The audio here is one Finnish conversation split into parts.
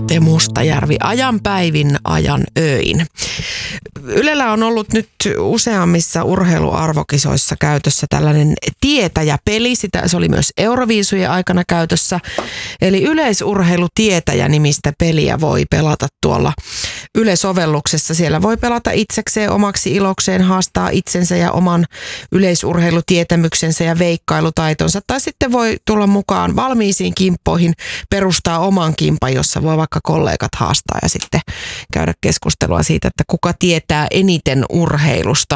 Atte Mustajärvi, ajan päivin, ajan öin. Ylellä on ollut nyt useammissa urheiluarvokisoissa käytössä tällainen tietäjäpeli. Se oli myös Euroviisujen aikana käytössä. Eli yleisurheilutietäjä-nimistä peliä voi pelata tuolla Yle-sovelluksessa. Siellä voi pelata itsekseen omaksi ilokseen, haastaa itsensä ja oman yleisurheilutietämyksensä ja veikkailutaitonsa. Tai sitten voi tulla mukaan valmiisiin kimppoihin, perustaa oman kimpan, jossa voi vaikka kollegat haastaa ja sitten käydä keskustelua siitä, että kuka tietää eniten urheilusta.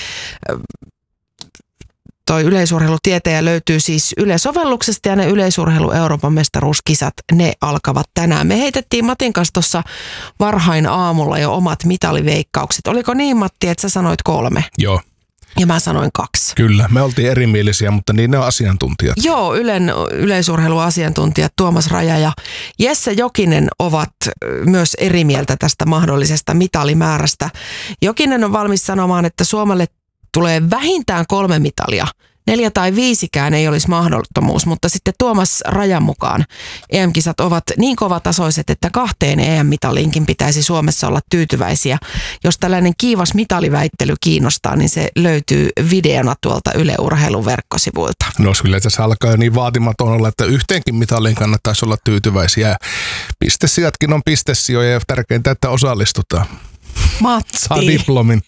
Toi yleisurheilutietäjä löytyy siis Yle-sovelluksesta ja ne yleisurheilu Euroopan mestaruuskisat, ne alkavat tänään. Me heitettiin Matin kanssa tuossa varhain aamulla jo omat mitaliveikkaukset. Oliko niin, Matti, että sä sanoit 3? Joo. Ja mä sanoin 2. Kyllä, me oltiin erimielisiä, mutta niin ne on asiantuntijat. Joo, Ylen yleisurheiluasiantuntijat Tuomas Raja ja Jesse Jokinen ovat myös eri mieltä tästä mahdollisesta mitalimäärästä. Jokinen on valmis sanomaan, että Suomelle tulee vähintään 3 mitalia. 4 tai 5kään ei olisi mahdottomuus, mutta sitten Tuomas Rajan mukaan EM-kisat ovat niin kovatasoiset, että 2 EM-mitaliinkin pitäisi Suomessa olla tyytyväisiä. Jos tällainen kiivas mitaliväittely kiinnostaa, niin se löytyy videona tuolta Yle Urheilun verkkosivuilta. No kyllä tässä alkaa jo niin vaatimaton olla, että yhteenkin mitaliin kannattaisi olla tyytyväisiä. Pistesijatkin on pistesijoja ja tärkeintä, että osallistutaan. Matti. Saa diplomin.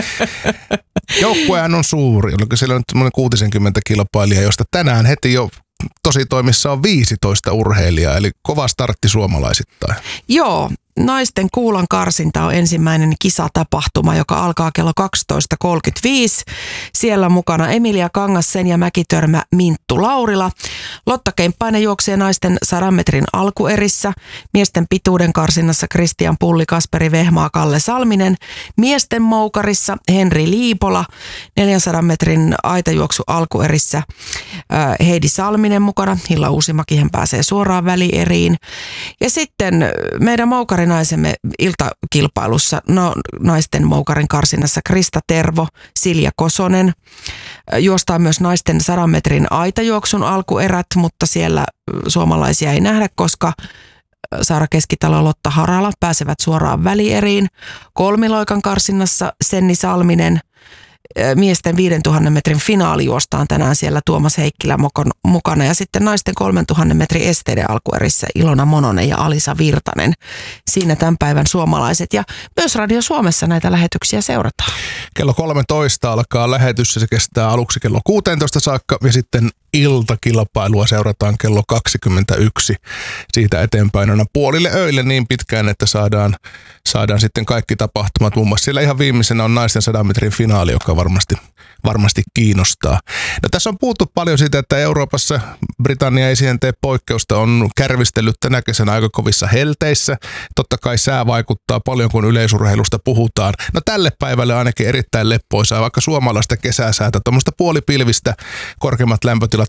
Joukkuehan on suuri. Oliko siellä nyt 60 kilpailijaa, josta tänään heti jo tositoimissa on 15 urheilijaa, eli kova startti suomalaisittain. Joo, naisten kuulan karsinta on ensimmäinen kisatapahtuma, joka alkaa kello 12.35. Siellä mukana Emilia Kangassen ja Mäkitörmä Minttu Laurila. Lotta Kemppainen juoksee naisten 100 metrin alkuerissä. Miesten pituuden karsinnassa Kristian Pulli, Kasperi Vehmaa, Kalle Salminen. Miesten moukarissa Henri Liipola. 400 metrin aitajuoksu alkuerissä Heidi Salminen mukana. Hilla Uusimäki, hän pääsee suoraan välieriin. Ja sitten meidän moukarinaisemme iltakilpailussa, naisten moukarin karsinnassa Krista Tervo, Silja Kosonen. Juostaan myös naisten 100 metrin aitajuoksun alkuerät, mutta siellä suomalaisia ei nähdä, koska Saara Keskitalo ja Lotta Harala pääsevät suoraan välieriin. Kolmiloikan karsinnassa Senni Salminen. Miesten 5000 metrin finaali juostaan tänään siellä Tuomas Heikkilä mukana ja sitten naisten 3000 metrin esteiden alkuerissä Ilona Mononen ja Alisa Virtanen. Siinä tämän päivän suomalaiset ja myös Radio Suomessa näitä lähetyksiä seurataan. Kello 13 alkaa lähetys ja se kestää aluksi kello 16 saakka ja sitten iltakilpailua seurataan kello 21 siitä eteenpäin aina puolille öille niin pitkään, että saadaan sitten kaikki tapahtumat. Muun muassa siellä ihan viimeisenä on naisten 100 metrin finaali, joka varmasti kiinnostaa. No, tässä on puhuttu paljon siitä, että Euroopassa Britannia ei siihen tee poikkeusta, on kärvistellyt tänä kesänä aika kovissa helteissä. Totta kai sää vaikuttaa paljon, kun yleisurheilusta puhutaan. No tälle päivälle ainakin erittäin leppoisaa, vaikka suomalaista kesäsäätä, tuommoista puolipilvistä, korkeimmat lämpötilat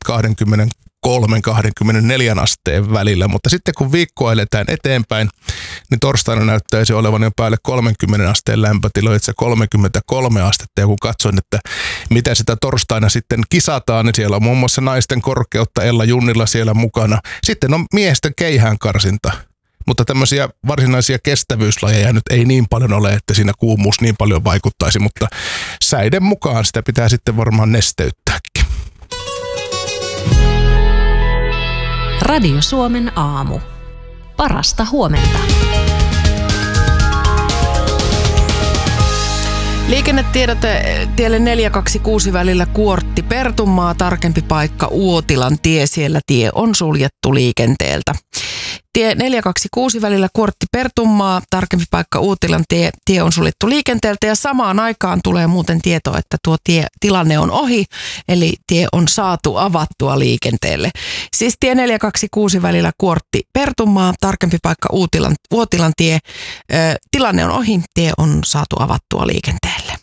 23-24 asteen välillä, mutta sitten kun viikkoa eletään eteenpäin, niin torstaina näyttäisi olevan jo päälle 30 asteen lämpötiloja, itse 33 astetta, ja kun katsoin, että mitä sitä torstaina sitten kisataan, niin siellä on muun muassa naisten korkeutta Ella Junnilla siellä mukana. Sitten on miesten keihäänkarsinta. Mutta tämmöisiä varsinaisia kestävyyslajeja nyt ei niin paljon ole, että siinä kuumuus niin paljon vaikuttaisi, mutta säiden mukaan sitä pitää sitten varmaan nesteyttääkin. Radio Suomen aamu. Parasta huomenta. Liikennetiedote tielle 426 välillä Kuortti-Pertunmaa, tarkempi paikka Uotilan tie, siellä tie on suljettu liikenteeltä. Tie 426 välillä Kuortti-Pertunmaa, tarkempi paikka Uotilan tie on suljettu liikenteeltä ja samaan aikaan tulee muuten tieto, että tuo tilanne on ohi, eli tie on saatu avattua liikenteelle. Siis tie 426 välillä Kuortti-Pertunmaa, tarkempi paikka Uotilan tie, tilanne on ohi, tie on saatu avattua liikenteelle.